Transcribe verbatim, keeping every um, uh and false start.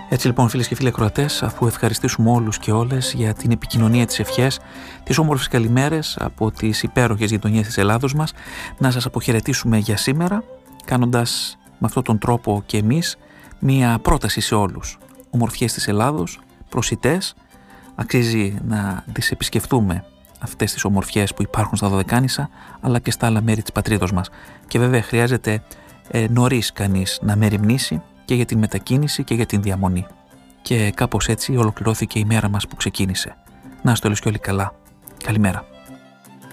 Έτσι λοιπόν, φίλες και φίλοι ακροατές, αφού ευχαριστήσουμε όλους και όλες για την επικοινωνία, της ευχές, τις όμορφες καλημέρες από τις υπέροχες γειτονιές της Ελλάδος μας, να σας αποχαιρετήσουμε για σήμερα, κάνοντας με αυτόν τον τρόπο και εμείς μία πρόταση σε όλους. Ομορφιές της Ελλάδος, προσιτές, αξίζει να τις επισκεφτούμε αυτές τις ομορφιές που υπάρχουν στα Δωδεκάνησα, αλλά και στα άλλα μέρη της πατρίδος μας. Και βέβαια χρειάζεται ε, νωρίς κανείς να μεριμνήσει και για την μετακίνηση και για την διαμονή. Και κάπως έτσι ολοκληρώθηκε η μέρα μας που ξεκίνησε. Να είστε όλες και όλοι καλά. Καλημέρα.